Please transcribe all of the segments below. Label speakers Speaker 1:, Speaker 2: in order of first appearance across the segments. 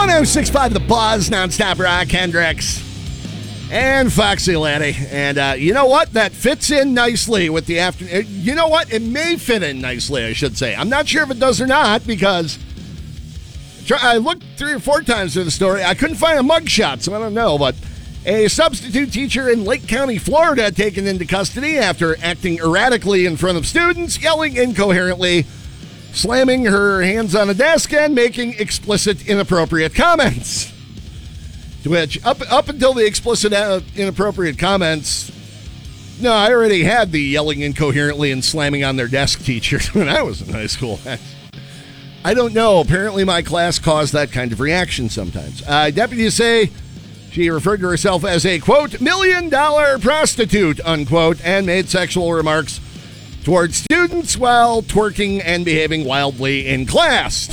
Speaker 1: 106.5 The Buzz, nonstop rock, Hendrix, and Foxy Laddie. And you know what? That fits in nicely with the afternoon. You know what? It may fit in nicely, I should say. I'm not sure if it does or not, because I looked 3 or 4 times through the story. I couldn't find a mugshot, so I don't know. But a substitute teacher in Lake County, Florida, taken into custody after acting erratically in front of students, yelling incoherently, slamming her hands on a desk, and making explicit, inappropriate comments. To which, up until the explicit, inappropriate comments, no, I already had the yelling incoherently and slamming on their desk teacher when I was in high school. I don't know. Apparently my class caused that kind of reaction sometimes. Deputies say she referred to herself as a, quote, $1 million prostitute, unquote, and made sexual remarks towards students while twerking and behaving wildly in class.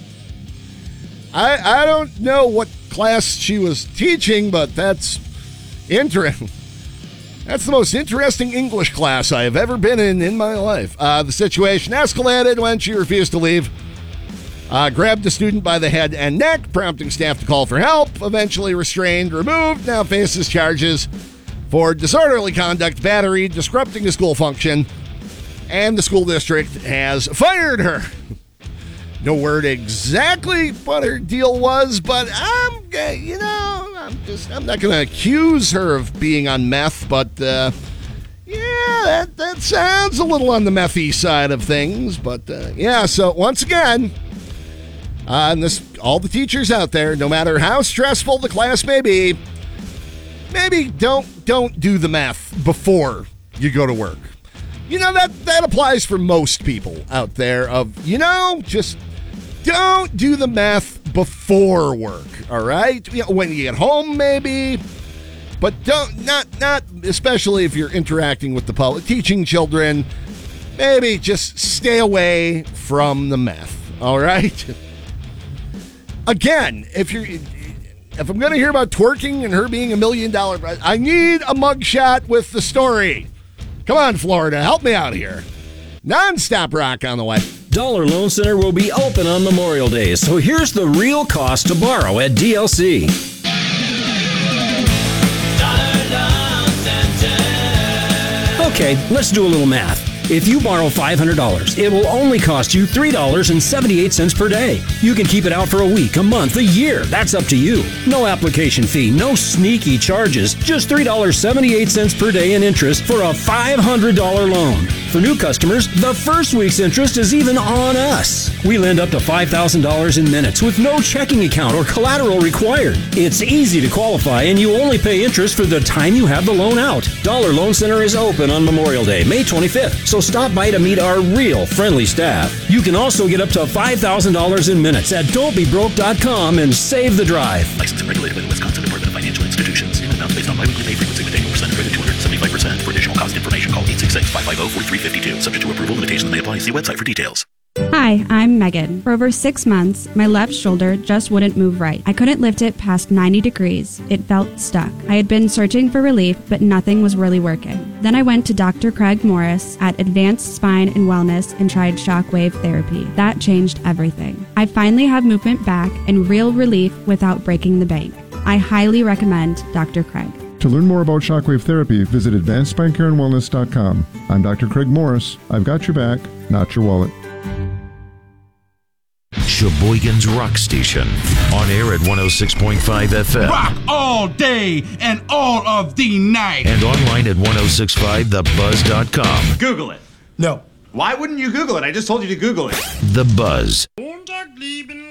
Speaker 1: I don't know what class she was teaching, but that's interesting. That's the most interesting English class I have ever been in my life. The situation escalated when she refused to leave, grabbed the student by the head and neck, prompting staff to call for help, eventually restrained, removed, now faces charges for disorderly conduct, battery, disrupting the school function, and the school district has fired her. No word exactly what her deal was, but I'm not going to accuse her of being on meth, but that sounds a little on the methy side of things. But so once again, and all the teachers out there, no matter how stressful the class may be, maybe don't do the math before you go to work. You know, that applies for most people out there just don't do the math before work, all right? When you get home, maybe, but not especially if you're interacting with the public, teaching children, maybe just stay away from the math, all right? Again, if I'm going to hear about twerking and her being $1 million, I need a mugshot with the story. Come on, Florida, help me out here. Non-stop rock on the way.
Speaker 2: Dollar Loan Center will be open on Memorial Day, so here's the real cost to borrow at DLC. Okay, let's do a little math. If you borrow $500, it will only cost you $3.78 per day. You can keep it out for a week, a month, a year. That's up to you. No application fee, no sneaky charges, just $3.78 per day in interest for a $500 loan. For new customers, the first week's interest is even on us. We lend up to $5,000 in minutes with no checking account or collateral required. It's easy to qualify, and you only pay interest for the time you have the loan out. Dollar Loan Center is open on Memorial Day, May 25th. So stop by to meet our real friendly staff. You can also get up to $5,000 in minutes at don'tbebroke.com and save the drive.
Speaker 3: Licensed and regulated by the Wisconsin Department of Financial Institutions. Payment amounts based on biweekly pay frequency with annual percent rate of 275%. For additional cost information, call 866-550-4352. Subject to approval, limitations may apply. See website for details.
Speaker 4: Hi, I'm Megan. For over 6 months, my left shoulder just wouldn't move right. I couldn't lift it past 90 degrees. It felt stuck. I had been searching for relief, but nothing was really working. Then I went to Dr. Craig Morris at Advanced Spine and Wellness and tried shockwave therapy. That changed everything. I finally have movement back and real relief without breaking the bank. I highly recommend Dr. Craig.
Speaker 5: To learn more about shockwave therapy, visit AdvancedSpineCareAndWellness.com. I'm Dr. Craig Morris. I've got your back, not your wallet.
Speaker 6: Sheboygan's Rock Station. On air at 106.5 FM.
Speaker 7: Rock all day and all of the night.
Speaker 6: And online at 1065thebuzz.com.
Speaker 8: Google it.
Speaker 9: No.
Speaker 8: Why wouldn't you Google it? I just told you to Google it.
Speaker 6: The Buzz.